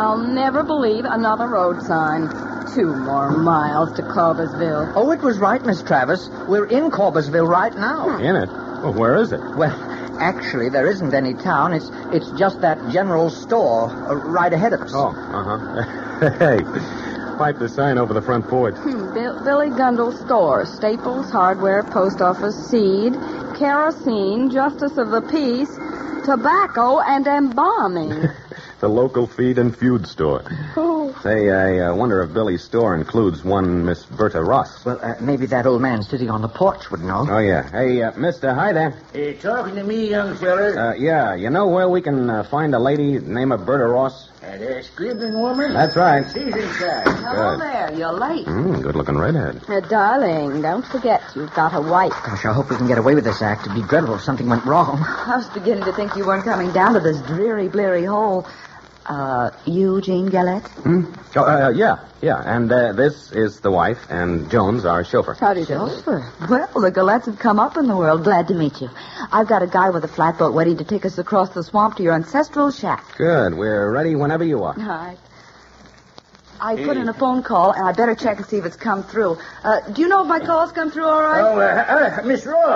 I'll never believe another road sign. 2 more miles to Corbusville. Oh, it was right, Miss Travis. We're in Corbusville right now. In it? Well, where is it? Well, actually, there isn't any town. It's just that general store right ahead of us. Oh, uh-huh. Hey, pipe the sign over the front porch. Billy Gundle's store. Staples, hardware, post office, seed, kerosene, justice of the peace, tobacco, and embalming. The local feed and feud store. Oh. Say, I wonder if Billy's store includes one Miss Berta Ross. Well, maybe that old man sitting on the porch would know. Oh, yeah. Hey, mister, hi there. Hey, talking to me, young feller? Yeah, you know where we can find a lady named Berta Ross? That scribbling woman? That's right. She's inside. Hello there. You're late. Good-looking redhead. Darling, don't forget you've got a wife. Gosh, I hope we can get away with this act. It'd be dreadful if something went wrong. I was beginning to think you weren't coming down to this dreary, bleary hole. Eugene Gillette? Yeah. And this is the wife, and Jones, our chauffeur. How do you do? Chauffeur? Well, the Gillettes have come up in the world. Glad to meet you. I've got a guy with a flatboat waiting to take us across the swamp to your ancestral shack. Good. We're ready whenever you are. All right. I put in a phone call, and I better check and see if it's come through. Do you know if my call's come through all right? Oh, Miss Ross.